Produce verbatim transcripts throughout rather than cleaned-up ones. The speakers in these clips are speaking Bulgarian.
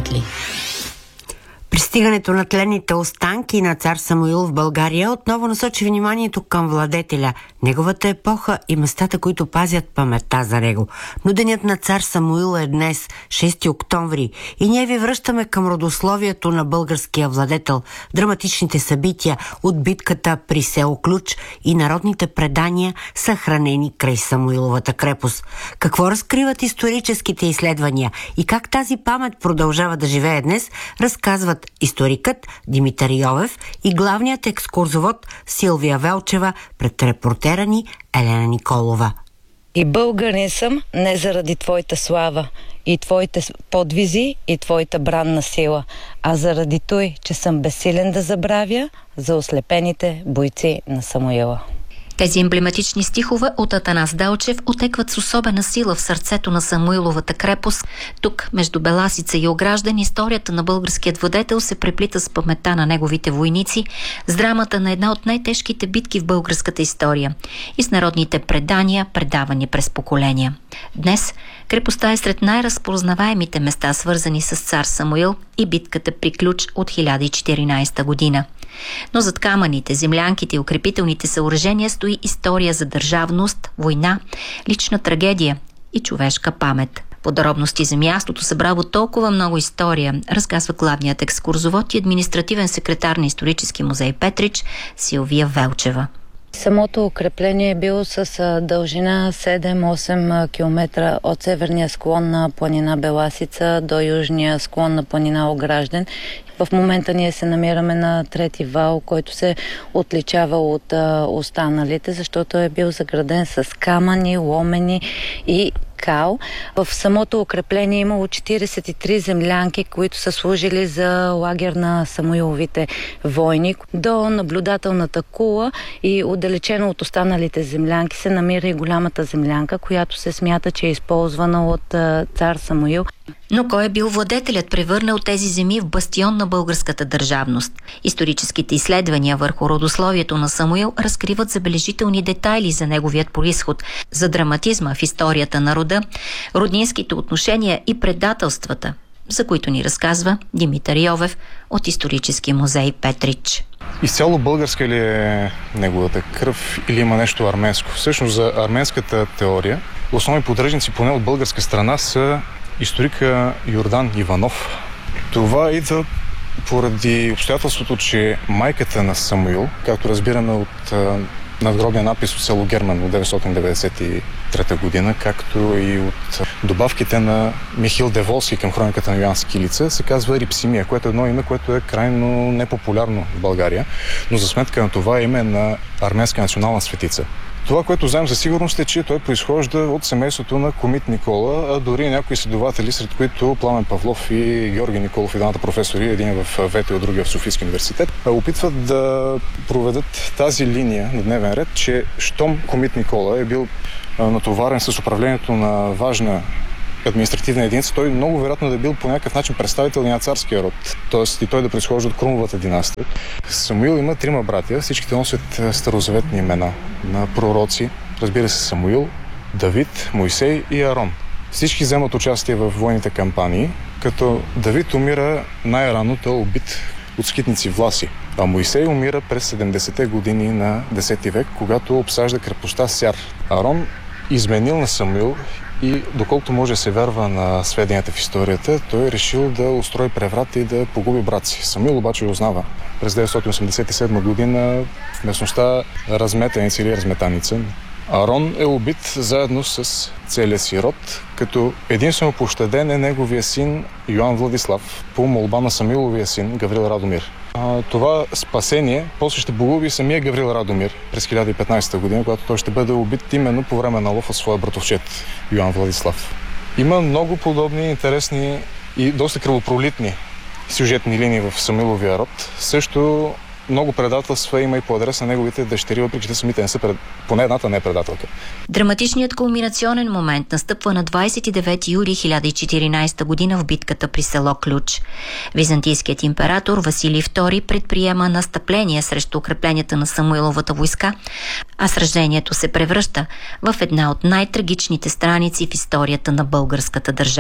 петли. Пристигането на тленните останки на цар Самуил в България отново насочи вниманието към владетеля, неговата епоха и местата, които пазят паметта за него. Но денят на цар Самуил е днес, шести октомври, и ние ви връщаме към родословието на българския владетел, драматичните събития от битката при село Ключ и народните предания, съхранени край Самуиловата крепост. Какво разкриват историческите изследвания и как тази памет продължава да живее днес, разказват историкът Димитър Йовев и главният екскурзовод Силвия Велчева пред репортера ни Елена Николова. И българин съм не заради твоята слава и твоите подвизи и твоята бранна сила, а заради той, че съм безсилен да забравя за ослепените бойци на Самуила. Тези емблематични стихове от Атанас Делчев отекват с особена сила в сърцето на Самуиловата крепост. Тук, между Беласица и Огражден, историята на българският владетел се преплита с паметта на неговите войници, с драмата на една от най-тежките битки в българската история и с народните предания, предавани през поколения. Днес крепостта е сред най-разпознаваемите места, свързани с цар Самуил и битката при Ключ от хиляда и четиринадесета година. Но зад камъните, землянките и укрепителните съоръжения стои история за държавност, война, лична трагедия и човешка памет. Подробности за мястото, събрало толкова много история, разказва главният екскурзовод и административен секретар на Исторически музей Петрич Силвия Велчева. Самото укрепление е било с дължина седем-осем километра от северния склон на планина Беласица до южния склон на планина Огражден. В момента ние се намираме на трети вал, който се отличава от а, останалите, защото е бил заграден с камъни, ломени и кал. В самото укрепление имало четиридесет и три землянки, които са служили за лагер на Самуиловите войни. До наблюдателната кула и отдалечено от останалите землянки се намира и голямата землянка, която се смята, че е използвана от а, цар Самуил. Но кой е бил владетелят, превърнал тези земи в бастион на българската държавност? Историческите изследвания върху родословието на Самуил разкриват забележителни детайли за неговият произход, за драматизма в историята на рода, роднинските отношения и предателствата, за които ни разказва Димитър Йовев от Исторически музей Петрич. Изцяло българска ли е неговата кръв или има нещо арменско? Всъщност за арменската теория основни поддръжници поне от българска страна са историка Йордан Иванов. Това идва поради обстоятелството, че майката на Самуил, както разбираме от а, надгробния напис от село Герман от деветстотин деветдесет и трета година, както и от добавките на Михил Деволски към хрониката на Йоан Скилица, се казва Рипсимия, което е едно име, което е крайно непопулярно в България, но за сметка на това име на арменска национална светица. Това, което знаем за сигурност е, че той произхожда от семейството на Комит Никола, а дори някои изследователи, сред които Пламен Павлов и Георги Николов, и двамата професори, един в ВЕТО, другия в Софийски университет, опитват да проведат тази линия на дневен ред, че щом Комит Никола е бил натоварен с управлението на важна административна единица, той много вероятно да е бил по някакъв начин представител на царския род, т.е. и той да произхожда от Крумовата династия. Самуил има трима братя, всичките носят старозаветни имена на пророци, разбира се Самуил, Давид, Мойсей и Арон. Всички вземат участие в военните кампании, като Давид умира най-рано, той е убит от скитници власи, а Мойсей умира през седемдесетте години на десети век, когато обсажда крепостта Сяр. Арон изменил на Самуил и доколкото може да се вярва на сведенията в историята, той е решил да устрои преврат и да погуби брат си. Самуил обаче узнава през деветстотин осемдесет и седма година в местността Разметеница или Разметаница. Арон е убит заедно с целия си род, като единствено пощаден е неговия син Йоан Владислав по молба на Самуиловия син Гаврил Радомир. А, това спасение после ще погуби самия Гаврил Радомир през хиляда и петнадесета година, когато той ще бъде убит именно по време на лов от своя братовчет Йоан Владислав. Има много подобни, интересни и доста кръвопролитни сюжетни линии в Самуиловия род. Също много предателства има и по адрес на неговите дъщери, въпреки че самите не са пред... поне едната не е предателка. Драматичният кулминационен момент настъпва на двадесет и девети юли хиляда и четиринадесета година в битката при село Ключ. Византийският император Василий втори предприема настъпление срещу укрепленията на Самуиловата войска, а сражението се превръща в една от най-трагичните страници в историята на българската държава.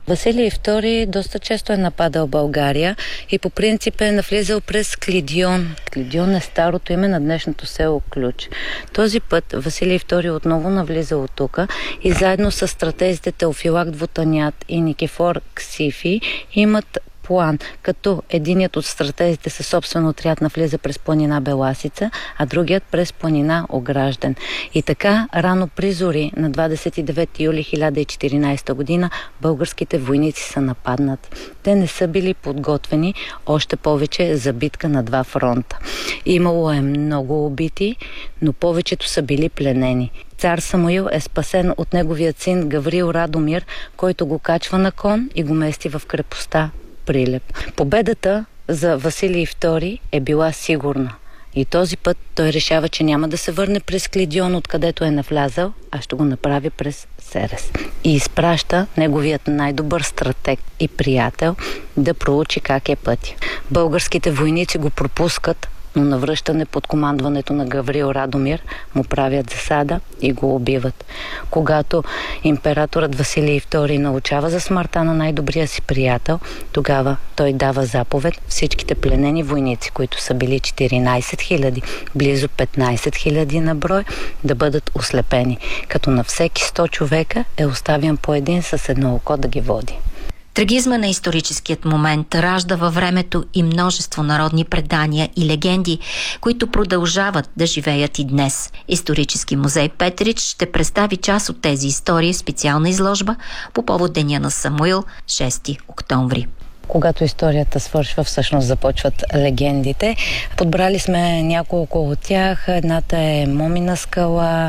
Василий втори доста често е нападал България и по принцип е навлизал през Клидион. Клидион е старото име на днешното село Ключ. Този път Василий втори отново навлизал от тук и заедно с стратезите Теофилакт Вотанят и Никифор Ксифи имат план, като единият от стратезите със собствен отряд навлиза през планина Беласица, а другият през планина Огражден. И така, рано при зори на двадесет и девети юли хиляда и четиринадесета година българските войници са нападнати. Те не са били подготвени, още повече за битка на два фронта. Имало е много убити, но повечето са били пленени. Цар Самуил е спасен от неговият син Гаврил Радомир, който го качва на кон и го мести в крепостта Прилеп. Победата за Василий втори е била сигурна. И този път той решава, че няма да се върне през Клидион, откъдето е навлязал, а ще го направи през Серес. И изпраща неговият най-добър стратег и приятел да проучи как е пътя. Българските войници го пропускат, но навръщане под командването на Гаврил Радомир му правят засада и го убиват. Когато императорът Василий втори научава за смъртта на най-добрия си приятел, тогава той дава заповед всичките пленени войници, които са били четиринадесет хиляди, близо петнадесет хиляди на брой, да бъдат ослепени, като на всеки сто човека е оставян по един с едно око да ги води. Трагизма на историческият момент ражда във времето и множество народни предания и легенди, които продължават да живеят и днес. Исторически музей Петрич ще представи част от тези истории в специална изложба по повод Деня на Самуил, шести октомври. Когато историята свършва, всъщност започват легендите. Подбрали сме няколко от тях. Едната е Момина скала,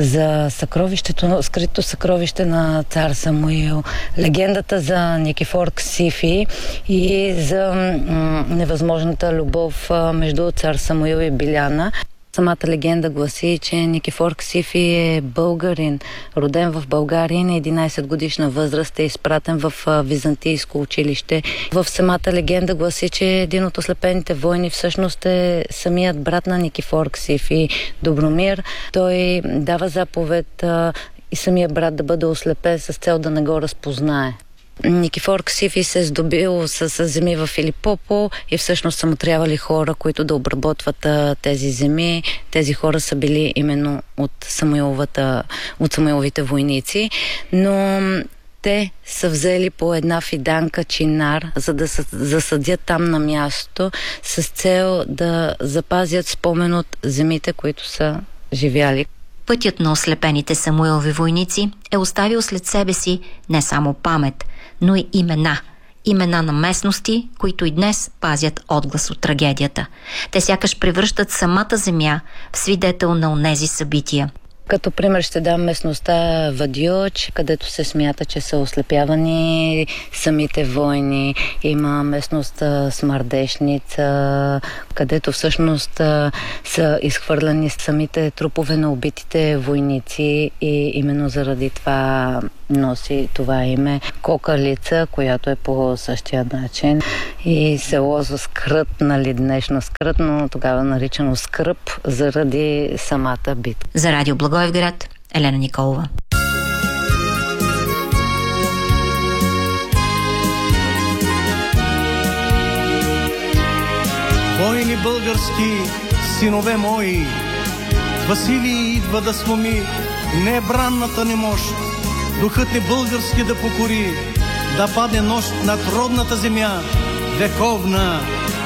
за съкровището, скрито съкровище на цар Самуил, легендата за Никифор Ксифи и за м- невъзможната любов между цар Самуил и Биляна. Самата легенда гласи, че Никифор Ксифи е българин, роден в България, на единадесет годишна възраст е изпратен в византийско училище. В самата легенда гласи, че един от ослепените войни всъщност е самият брат на Никифор Ксифи, Добромир. Той дава заповед а, и самият брат да бъде ослепен с цел да не го разпознае. Никифор Ксифи се е здобил с, с земи в Филипопо и всъщност са му трябвали хора, които да обработват а, тези земи. Тези хора са били именно от, Самуиловата, от Самуиловите войници, но те са взели по една фиданка чинар, за да засадят там на място с цел да запазят спомен от земите, които са живяли. Пътят на ослепените Самуилови войници е оставил след себе си не само памет, но и имена. Имена на местности, които и днес пазят отглас от трагедията. Те сякаш превръщат самата земя в свидетел на онези събития. Като пример ще дам местността Вадиоч, където се смята, че са ослепявани самите войни. Има местност Смърдешница, където всъщност са изхвърляни самите трупове на убитите войници и именно заради това носи това име. Кокалица, която е по същия начин. И село за Скрът, нали, днешно Скрът, но тогава наричано Скръб заради самата битка. За Радио Благоевград, Елена Николова. Войни български, синове мои, Василий идва да сломи небранната ни мощ, духът ни български да покори, да падне нощ над родната земя, вековна